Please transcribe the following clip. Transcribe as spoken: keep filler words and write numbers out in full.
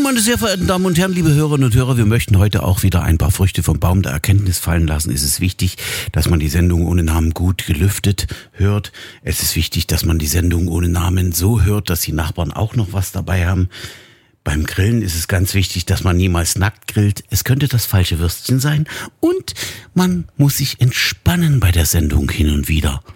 meine sehr verehrten Damen und Herren, liebe Hörerinnen und Hörer, wir möchten heute auch wieder ein paar Früchte vom Baum der Erkenntnis fallen lassen. Es ist wichtig, dass man die Sendung ohne Namen gut gelüftet hört. Es ist wichtig, dass man die Sendung ohne Namen so hört, dass die Nachbarn auch noch was dabei haben. Beim Grillen ist es ganz wichtig, dass man niemals nackt grillt. Es könnte das falsche Würstchen sein. Und man muss sich entspannen bei der Sendung hin und wieder.